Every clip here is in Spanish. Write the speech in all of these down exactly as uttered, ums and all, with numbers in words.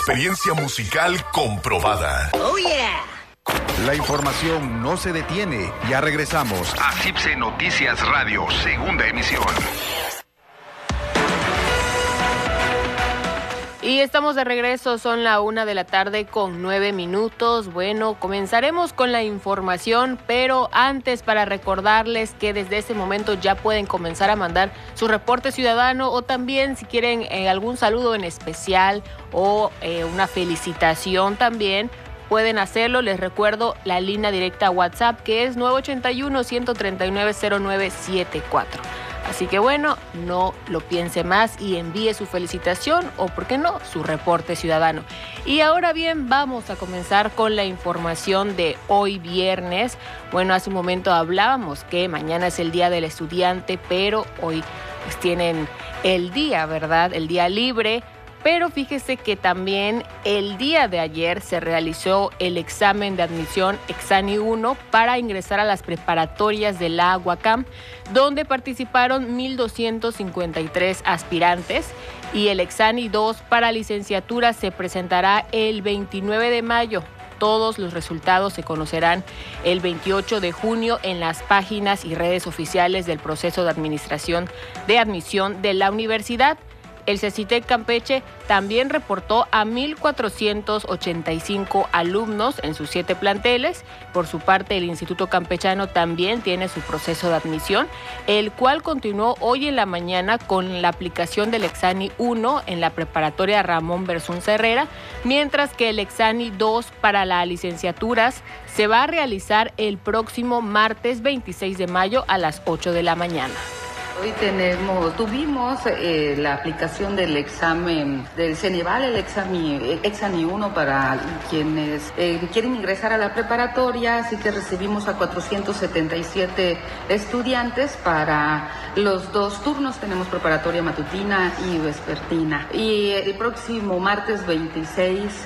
Experiencia musical comprobada. Oh yeah. La información no se detiene. Ya regresamos a C I P S E Noticias Radio, segunda emisión. Y estamos de regreso, son la una de la tarde con nueve minutos. Bueno, comenzaremos con la información, pero antes para recordarles que desde ese momento ya pueden comenzar a mandar su reporte ciudadano o también si quieren eh, algún saludo en especial o eh, una felicitación también, pueden hacerlo. Les recuerdo la línea directa a WhatsApp que es nueve ocho uno, uno tres nueve, cero nueve siete cuatro. Así que bueno, no lo piense más y envíe su felicitación o, ¿por qué no?, su reporte ciudadano. Y ahora bien, vamos a comenzar con la información de hoy viernes. Bueno, hace un momento hablábamos que mañana es el Día del Estudiante, pero hoy pues tienen el día, ¿verdad?, el día libre. Pero fíjese que también el día de ayer se realizó el examen de admisión Exani uno para ingresar a las preparatorias de la UACAM, donde participaron mil doscientos cincuenta y tres aspirantes, y el Exani dos para licenciatura se presentará el veintinueve de mayo. Todos los resultados se conocerán el veintiocho de junio en las páginas y redes oficiales del proceso de administración de admisión de la universidad. El CECITEC Campeche también reportó a mil cuatrocientos ochenta y cinco alumnos en sus siete planteles. Por su parte, el Instituto Campechano también tiene su proceso de admisión, el cual continuó hoy en la mañana con la aplicación del Exani uno en la preparatoria Ramón Bersunza Herrera, mientras que el Exani dos para las licenciaturas se va a realizar el próximo martes veintiséis de mayo a las ocho de la mañana. Hoy tenemos, tuvimos eh, la aplicación del examen del Ceneval, el examen Exani uno para quienes eh, quieren ingresar a la preparatoria, así que recibimos a cuatrocientos setenta y siete estudiantes para los dos turnos. Tenemos preparatoria matutina y vespertina. Y el próximo martes veintiséis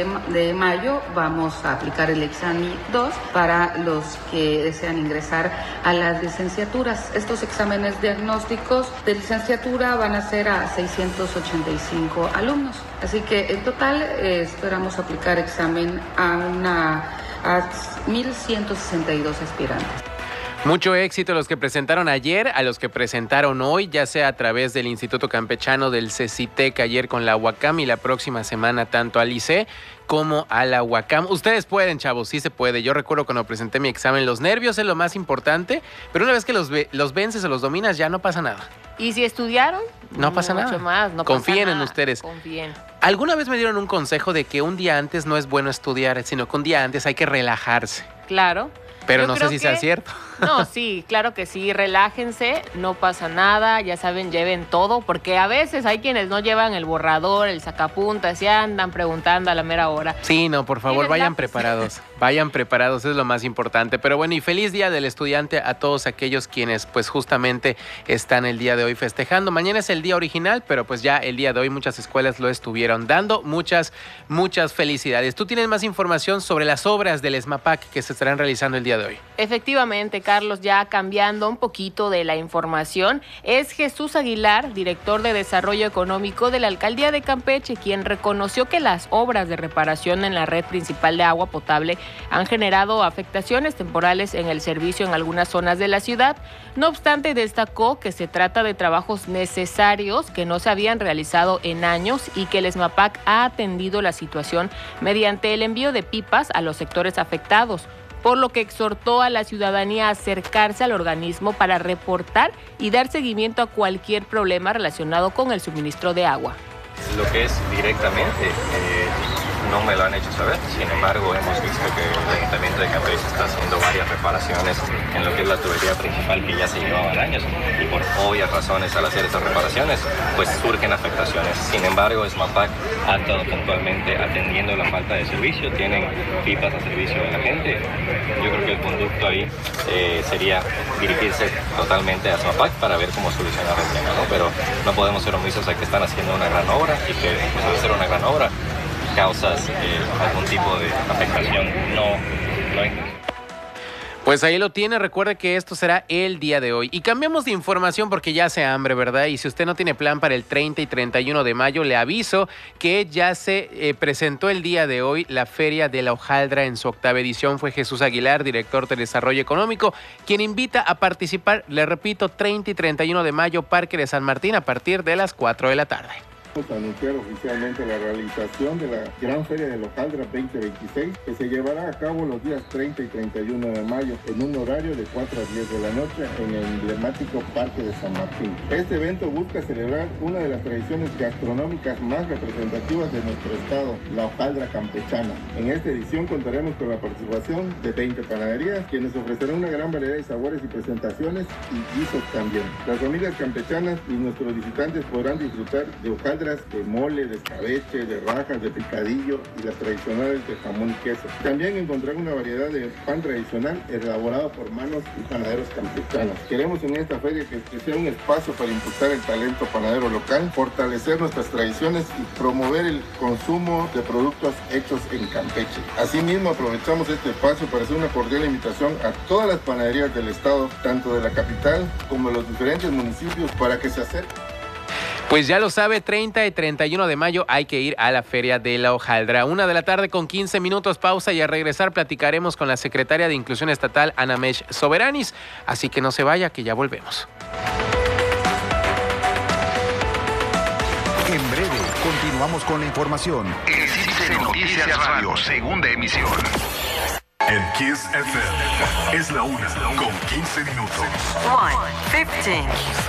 de mayo vamos a aplicar el Exani dos para los que desean ingresar a las licenciaturas. Estos exámenes de diagnósticos de licenciatura van a ser a seiscientos ochenta y cinco alumnos. Así que en total eh, esperamos aplicar examen a, una, a mil ciento sesenta y dos aspirantes. Mucho éxito a los que presentaron ayer, a los que presentaron hoy, ya sea a través del Instituto Campechano, del CECITEC ayer con la UACAM y la próxima semana tanto al I C E como a la UACAM. Ustedes pueden, chavos, sí se puede. Yo recuerdo cuando presenté mi examen, los nervios es lo más importante, pero una vez que los, los vences o los dominas ya no pasa nada. ¿Y si estudiaron? No pasa Mucho nada. Más, no Confíen pasa en nada. ustedes. Confíen. Alguna vez me dieron un consejo de que un día antes no es bueno estudiar, sino que un día antes hay que relajarse. Claro. Pero Yo no sé si que... sea cierto. No, sí, claro que sí, relájense, no pasa nada, ya saben, lleven todo, porque a veces hay quienes no llevan el borrador, el sacapuntas, y andan preguntando a la mera hora. Sí, no, por favor, vayan preparados, vayan preparados, es lo más importante. Pero bueno, y feliz Día del Estudiante a todos aquellos quienes pues justamente están el día de hoy festejando. Mañana es el día original, pero pues ya el día de hoy muchas escuelas lo estuvieron dando. Muchas, muchas felicidades. ¿Tú tienes más información sobre las obras del ESMAPAC que se estarán realizando el día de hoy? Efectivamente, Carlos, ya cambiando un poquito de la información, es Jesús Aguilar, director de Desarrollo Económico de la Alcaldía de Campeche, quien reconoció que las obras de reparación en la red principal de agua potable han generado afectaciones temporales en el servicio en algunas zonas de la ciudad. No obstante, destacó que se trata de trabajos necesarios que no se habían realizado en años y que el ESMAPAC ha atendido la situación mediante el envío de pipas a los sectores afectados, por lo que exhortó a la ciudadanía a acercarse al organismo para reportar y dar seguimiento a cualquier problema relacionado con el suministro de agua. Lo que es directamente, eh, no me lo han hecho saber. Sin embargo, hemos visto que el Ayuntamiento de Campeche está haciendo varias reparaciones en lo que es la tubería principal que ya se llevaban años, y por obvias razones al hacer estas reparaciones pues surgen afectaciones. Sin embargo, ESMAPAC ha estado puntualmente atendiendo la falta de servicio, tienen pipas a servicio de la gente. Yo creo que el conducto ahí eh, sería dirigirse totalmente a ESMAPAC para ver cómo solucionar el tema, ¿no? Pero no podemos ser omisos a que están haciendo una gran obra y que pues, al hacer una gran obra causas eh, algún tipo de afectación no, no Pues ahí lo tiene, recuerde que esto será el día de hoy. Y cambiamos de información porque ya hace hambre, ¿verdad? Y si usted no tiene plan para el treinta y treinta y uno de mayo, le aviso que ya se eh, presentó el día de hoy la Feria de la Hojaldra en su octava edición. Fue Jesús Aguilar, director de Desarrollo Económico, quien invita a participar, le repito, treinta y treinta y uno de mayo, Parque de San Martín, a partir de las cuatro de la tarde. A anunciar oficialmente la realización de la Gran Feria de la Hojaldra veinte veintiséis, que se llevará a cabo los días treinta y treinta y uno de mayo en un horario de cuatro a diez de la noche en el emblemático Parque de San Martín. Este evento busca celebrar una de las tradiciones gastronómicas más representativas de nuestro estado, la hojaldra campechana. En esta edición contaremos con la participación de veinte panaderías, quienes ofrecerán una gran variedad de sabores y presentaciones y guisos también. Las familias campechanas y nuestros visitantes podrán disfrutar de hojaldra de mole, de escabeche, de rajas, de picadillo y las tradicionales de jamón y queso. También encontrar una variedad de pan tradicional elaborado por manos y panaderos campechanos. Queremos en esta feria que, que sea un espacio para impulsar el talento panadero local, fortalecer nuestras tradiciones y promover el consumo de productos hechos en Campeche. Asimismo, aprovechamos este espacio para hacer una cordial invitación a todas las panaderías del estado, tanto de la capital como de los diferentes municipios, para que se acerquen. Pues ya lo sabe, treinta y treinta y uno de mayo hay que ir a la Feria de la Hojaldra. Una de la tarde con quince minutos, pausa, y al regresar platicaremos con la secretaria de Inclusión Estatal, Ana Mesh Soberanis. Así que no se vaya, que ya volvemos. En breve, continuamos con la información. En Cibse Noticias Radio, segunda emisión. En Kiss F M, es la una con quince minutos. one fifteen.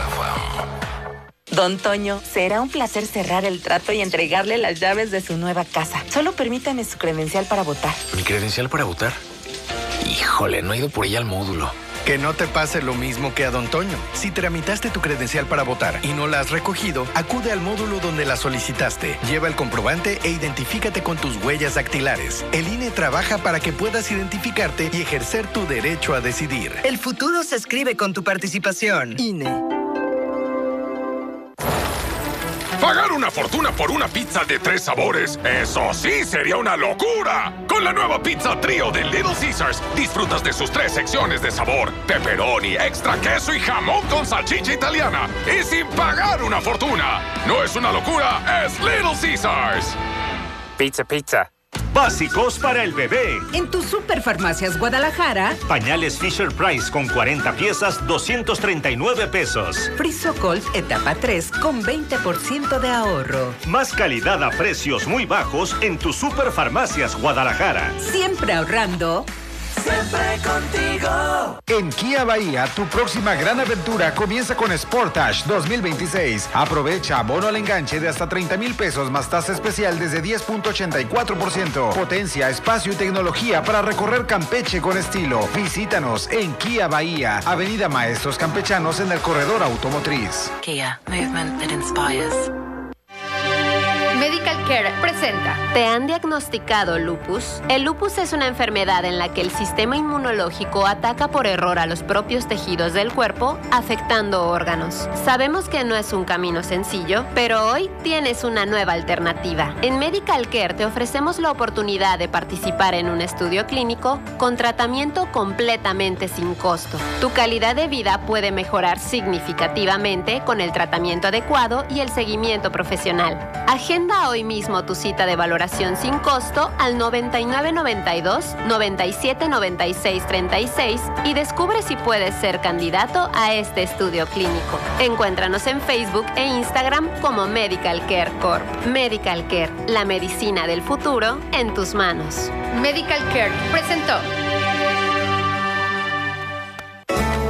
Don Toño, será un placer cerrar el trato y entregarle las llaves de su nueva casa. Solo permítame su credencial para votar. ¿Mi credencial para votar? Híjole, no he ido por ella al módulo. Que no te pase lo mismo que a Don Toño. Si tramitaste tu credencial para votar y no la has recogido, acude al módulo donde la solicitaste. Lleva el comprobante e identifícate con tus huellas dactilares. El I N E trabaja para que puedas identificarte y ejercer tu derecho a decidir. El futuro se escribe con tu participación. I N E. Pagar una fortuna por una pizza de tres sabores, eso sí sería una locura. Con la nueva pizza trío de Little Caesars, disfrutas de sus tres secciones de sabor: pepperoni, extra queso y jamón con salchicha italiana. Y sin pagar una fortuna. No es una locura, es Little Caesars. Pizza, pizza. Básicos para el bebé. En tu Superfarmacias Guadalajara. Pañales Fisher Price con cuarenta piezas, doscientos treinta y nueve pesos. Frisocolt etapa tres con veinte por ciento de ahorro. Más calidad a precios muy bajos en tu Superfarmacias Guadalajara. Siempre ahorrando. Siempre contigo. En Kia Bahía, tu próxima gran aventura comienza con Sportage dos mil veintiséis. Aprovecha bono al enganche de hasta treinta mil pesos más tasa especial desde diez punto ochenta y cuatro por ciento. Potencia, espacio y tecnología para recorrer Campeche con estilo. Visítanos en Kia Bahía, Avenida Maestros Campechanos en el corredor automotriz. Kia, movement that inspires. Medical Care presenta. ¿Te han diagnosticado lupus? El lupus es una enfermedad en la que el sistema inmunológico ataca por error a los propios tejidos del cuerpo, afectando órganos. Sabemos que no es un camino sencillo, pero hoy tienes una nueva alternativa. En Medical Care te ofrecemos la oportunidad de participar en un estudio clínico con tratamiento completamente sin costo. Tu calidad de vida puede mejorar significativamente con el tratamiento adecuado y el seguimiento profesional. Agenda hoy mismo tu cita de valoración sin costo al noventa y nueve noventa y dos, noventa y siete noventa y seis treinta y seis y descubre si puedes ser candidato a este estudio clínico. Encuéntranos en Facebook e Instagram como Medical Care Corp. Medical Care, la medicina del futuro en tus manos. Medical Care presentó.